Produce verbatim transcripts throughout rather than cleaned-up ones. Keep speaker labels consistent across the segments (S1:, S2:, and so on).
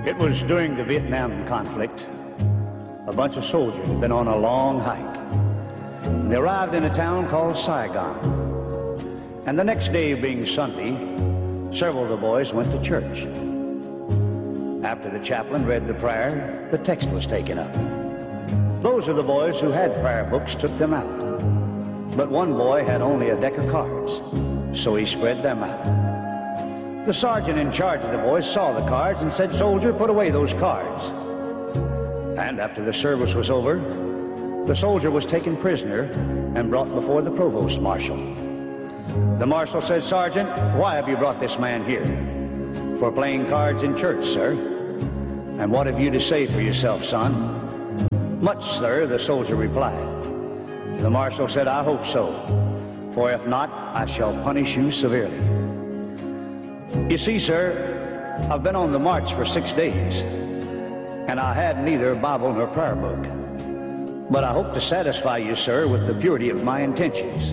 S1: It was during the Vietnam conflict. A bunch of soldiers had been on a long hike. And they arrived in a town called Saigon. And the next day, being Sunday, several of the boys went to church. After the chaplain read the prayer, the text was taken up. Those of the boys who had prayer books took them out. But one boy had only a deck of cards, so he spread them out. The sergeant in charge of the boys saw the cards and said, "Soldier, put away those cards." And after the service was over, the soldier was taken prisoner and brought before the provost marshal. The marshal said, "Sergeant, why have you brought this man here?" "For playing cards in church, sir." "And what have you to say for yourself, son?" "Much, sir," the soldier replied. The marshal said, "I hope so, for if not, I shall punish you severely." You see, sir, I've been on the march for six days, and I had neither Bible nor prayer book. But I hope to satisfy you, sir, with the purity of my intentions.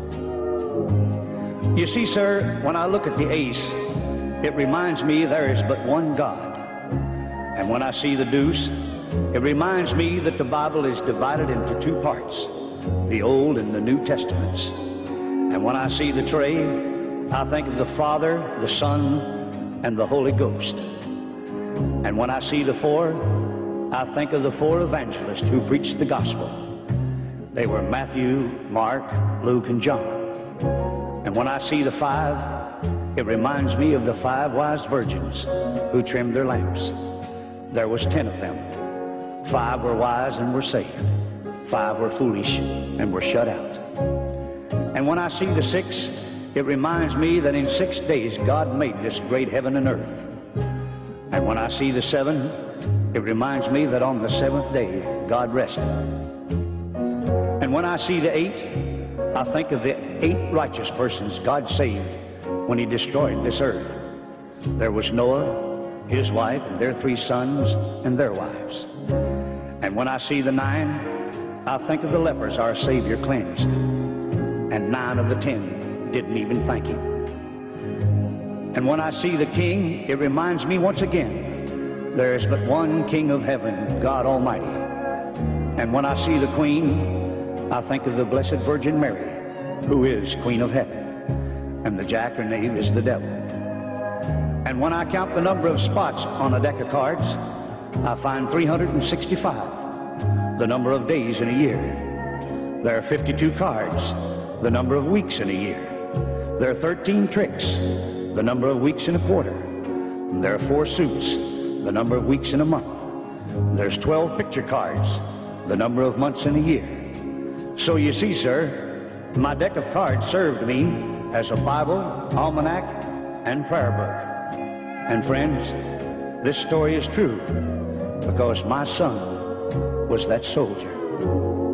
S1: You see, sir, when I look at the ace, it reminds me there is but one God. And when I see the deuce, it reminds me that the Bible is divided into two parts, the Old and the New Testaments. And when I see the tray, I think of the Father, the Son, and the Holy Ghost. And when I see the four, I think of the four evangelists who preached the gospel. They were Matthew, Mark, Luke, and John. And when I see the five, it reminds me of the five wise virgins who trimmed their lamps. There was ten of them. Five were wise and were saved. Five were foolish and were shut out. And when I see the six, it reminds me that in six days God made this great heaven and earth. And when I see the seven, it reminds me that on the seventh day God rested. And when I see the eight, I think of the eight righteous persons God saved when he destroyed this earth. There was Noah, his wife, and their three sons and their wives. And when I see the nine, I think of the lepers our Savior cleansed. And nine of the ten didn't even thank him. And when I see the King, it reminds me once again, there is but one King of heaven, God Almighty. And when I see the Queen, I think of the Blessed Virgin Mary, who is Queen of heaven. And the jackanapes is the devil. And when I count the number of spots on a deck of cards, I find three hundred sixty-five, the number of days in a year. There are fifty-two cards, the number of weeks in a year. There are thirteen tricks, the number of weeks in a quarter. And there are four suits, the number of weeks in a month. And there's twelve picture cards, the number of months in a year. So you see, sir, my deck of cards served me as a Bible, almanac, and prayer book. And friends, this story is true because my son was that soldier.